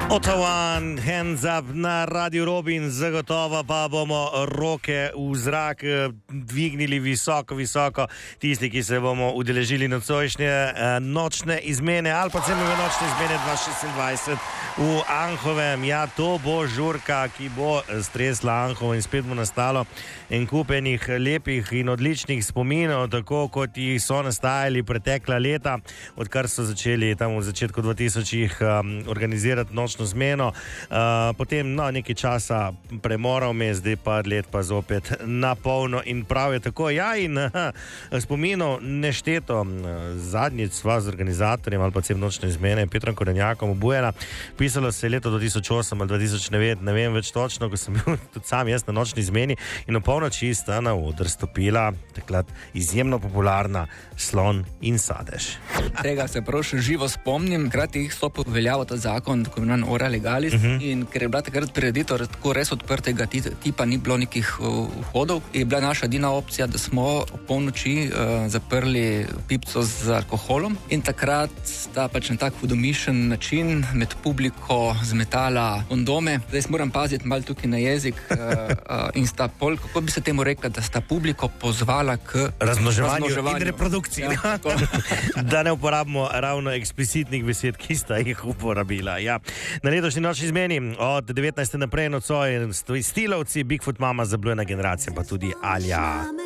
Otawan, hands up na Radio Robin, zagotovo pa bomo roke v zrak dvignili visoko, visoko. Tisti, ki se bomo udeležili nocojšnje nočne izmene ali pa celo nočne izmene 2026 v Anhovem. Ja, to bo žurka, ki bo stresla Anhovo in spet bo nastalo en kupenih lepih in odličnih spominov, tako kot jih so nastajali pretekla leta, odkar so začeli tam v začetku 2000-ih organizirati nočno zmeno, potem nekaj časa premora vmes, zdaj par let pa zopet na polno in prav je tako. Ja, in spominov nešteto. Zadnjič sva z organizatorjem ali pa cel nočne zmene Petrom Korenjakom obujena. Pisalo se je leto 2008 ali 2009, ne vem več točno, ko sem bil tudi sam jaz na nočni zmeni in v polnoči sta na oder stopila takrat izjemno popularna Slon in Sadež. Tega se prav še živo spomnim, krati jih so poveljavo ta zakon, tako imenovan ora legalis, in ker je bila takrat prireditev tako res odprtega tipa, ni bilo nekih vhodov, je bila naša edina opcija, da smo ob polnoči zaprli pipco z alkoholom in takrat sta pač na tak hudomišljen način med publiko zmetala kondome. Zdaj se moram paziti malo tukaj na jezik in sta pol, kako bi se temu rekla, da sta publiko pozvala k razmnoževanju in reprodukciji. Ja, da ne uporabimo ravno eksplicitnih besed, ki sta jih uporabila. Ja. Na letošnji nočni zmeni od 19. naprej nocoj Stilovci, Bigfoot mama, Zablujena generacija, pa tudi Alja.